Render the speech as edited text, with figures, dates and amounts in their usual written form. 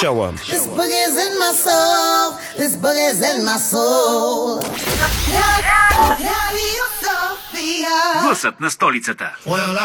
show 'em. This boogie's in my soul. This boogie's in my soul. Гласът на столицата.